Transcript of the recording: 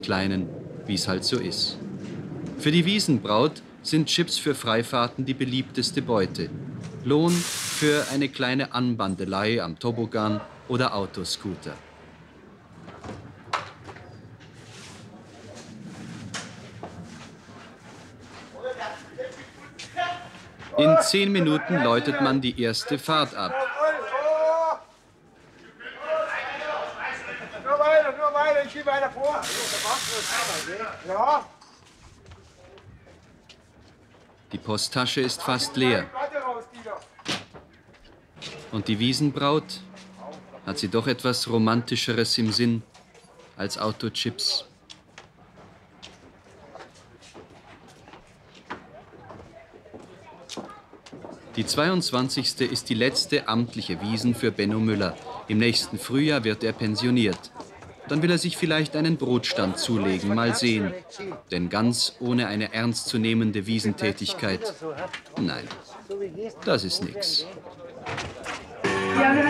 Kleinen, wie es halt so ist. Für die Wiesenbraut sind Chips für Freifahrten die beliebteste Beute. Lohn für eine kleine Anbandelei am Toboggan oder Autoscooter. In 10 Minuten läutet man die erste Fahrt ab. Nur weiter, ich gehe weiter vor. Ja. Die Posttasche ist fast leer. Und die Wiesenbraut? Hat sie doch etwas Romantischeres im Sinn als Autochips? Die 22. ist die letzte amtliche Wiesn für Benno Müller. Im nächsten Frühjahr wird er pensioniert. Dann will er sich vielleicht einen Brotstand zulegen, mal sehen. Denn ganz ohne eine ernstzunehmende Wiesentätigkeit, nein, das ist nix.